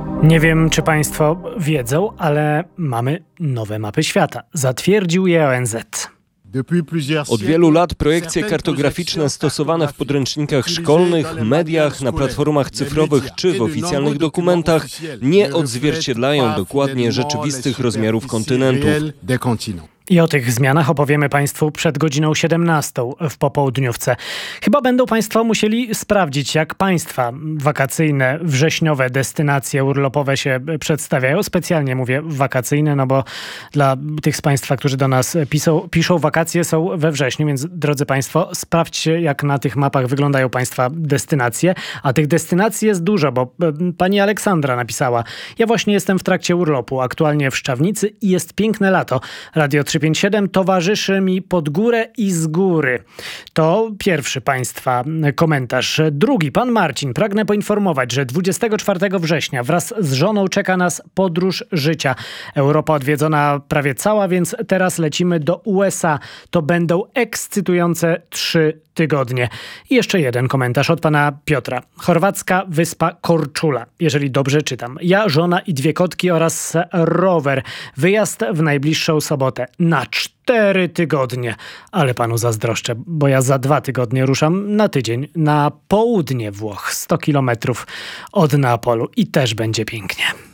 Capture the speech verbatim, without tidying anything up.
Nie wiem, czy Państwo wiedzą, ale mamy nowe mapy świata. Zatwierdził je O N Z. Od wielu lat projekcje kartograficzne stosowane w podręcznikach szkolnych, mediach, na platformach cyfrowych czy w oficjalnych dokumentach nie odzwierciedlają dokładnie rzeczywistych rozmiarów kontynentów. I o tych zmianach opowiemy Państwu przed godziną siedemnastą w popołudniówce. Chyba będą Państwo musieli sprawdzić, jak Państwa wakacyjne, wrześniowe destynacje urlopowe się przedstawiają. Specjalnie mówię wakacyjne, no bo dla tych z Państwa, którzy do nas piszą, piszą wakacje są we wrześniu, więc drodzy Państwo, sprawdźcie, jak na tych mapach wyglądają Państwa destynacje. A tych destynacji jest dużo, bo pani Aleksandra napisała: ja właśnie jestem w trakcie urlopu, aktualnie w Szczawnicy i jest piękne lato. Radio trzy pięć siedem towarzyszy mi pod górę i z góry. To pierwszy Państwa komentarz. Drugi, pan Marcin. Pragnę poinformować, że dwudziestego czwartego września wraz z żoną czeka nas podróż życia. Europa odwiedzona prawie cała, więc teraz lecimy do U S A. To będą ekscytujące trzy tygodnie. I jeszcze jeden komentarz od pana Piotra. Chorwacka wyspa Korczula, jeżeli dobrze czytam. Ja, żona i dwie kotki oraz rower. Wyjazd w najbliższą sobotę. Na cztery tygodnie. Ale panu zazdroszczę, bo ja za dwa tygodnie ruszam na tydzień na południe Włoch, sto kilometrów od Neapolu i też będzie pięknie.